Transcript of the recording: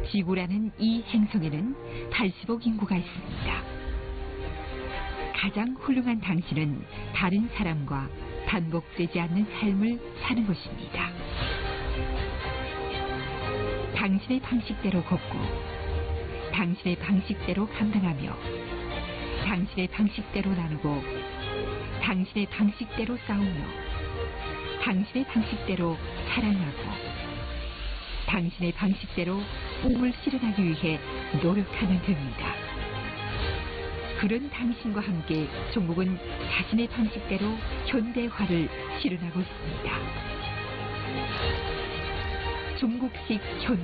지구라는 이 행성에는 80억 인구가 있습니다. 가장 훌륭한 당신은 다른 사람과 반복되지 않는 삶을 사는 것입니다. 당신의 방식대로 걷고, 당신의 방식대로 감당하며, 당신의 방식대로 나누고, 당신의 방식대로 싸우며, 당신의 방식대로 사랑하고, 당신의 방식대로 꿈을 실현하기 위해 노력하면 됩니다. 그런 당신과 함께 종국은 자신의 방식대로 현대화를 실현하고 있습니다. 종국식